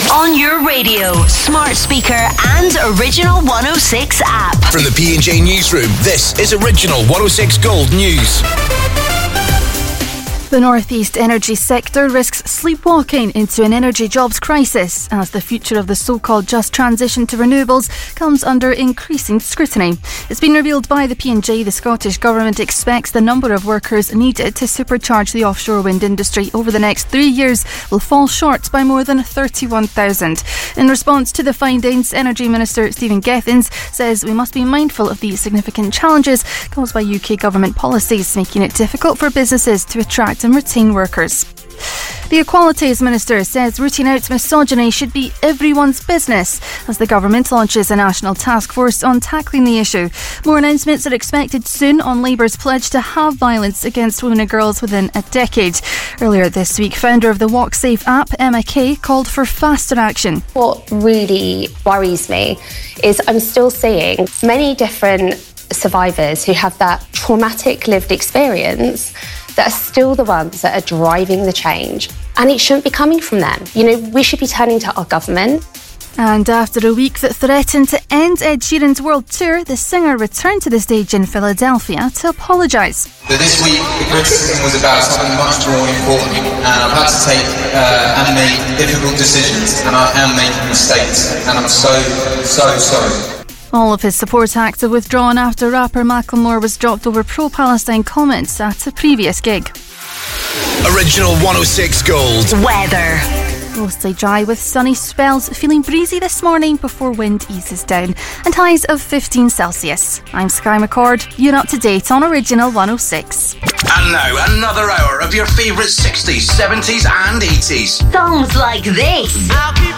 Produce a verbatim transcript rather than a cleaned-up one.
On your radio, smart speaker and Original one oh six app. From the P and J Newsroom, this is Original one oh six Gold News. The North East energy sector risks sleepwalking into an energy jobs crisis as the future of the so-called just transition to renewables comes under increasing scrutiny. It's been revealed by the P and J the Scottish Government expects the number of workers needed to supercharge the offshore wind industry over the next three years will fall short by more than thirty-one thousand. In response to the findings, Energy Minister Stephen Gethins says we must be mindful of the significant challenges caused by U K government policies, making it difficult for businesses to attract and retain workers. The Equalities Minister says rooting out misogyny should be everyone's business as the government launches a national task force on tackling the issue. More announcements are expected soon on Labour's pledge to halve violence against women and girls within a decade. Earlier this week, founder of the WalkSafe app, Emma Kay, called for faster action. What really worries me is I'm still seeing many different survivors who have that traumatic lived experience that are still the ones that are driving the change. And it shouldn't be coming from them. You know, we should be turning to our government. And after a week that threatened to end Ed Sheeran's world tour, the singer returned to the stage in Philadelphia to apologise. This week, the criticism was about something much more important, and I've had to take uh, and make difficult decisions, and I am making mistakes, and I'm so, so sorry. All of his support acts are withdrawn after rapper Macklemore was dropped over pro-Palestine comments at a previous gig. Original one oh six Gold. Weather. Mostly dry with sunny spells, feeling breezy this morning before wind eases down, and highs of fifteen Celsius. I'm Sky McCord. You're up to date on Original one oh six. And now another hour of your favourite sixties, seventies and eighties. Songs like this.